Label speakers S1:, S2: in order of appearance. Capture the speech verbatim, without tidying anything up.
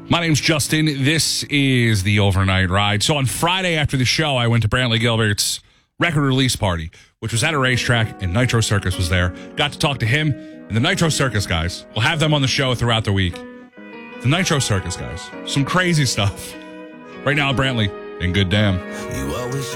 S1: My name's Justin. This is the Overnight Ride. So on Friday after the show, I went to Brantley Gilbert's record release party, which was at a racetrack, and Nitro Circus was there. Got to talk to him and the Nitro Circus guys. We'll have them on the show throughout the week. The Nitro Circus guys. Some crazy stuff. Right now at Brantley, and good damn.
S2: You always